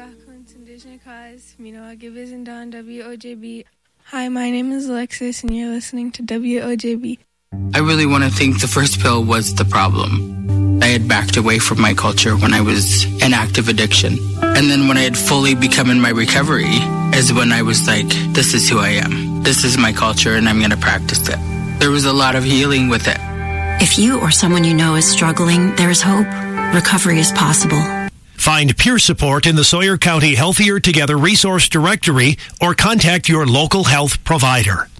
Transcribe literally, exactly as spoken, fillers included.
W O J B. Hi, my name is Alexis, and you're listening to W O J B. I really want to think the first pill was the problem. I had backed away from my culture when I was in active addiction. And then when I had fully become in my recovery is when I was like, this is who I am. This is my culture, and I'm going to practice it. There was a lot of healing with it. If you or someone you know is struggling, there is hope. Recovery is possible. Find peer support in the Sawyer County Healthier Together Resource Directory or contact your local health provider.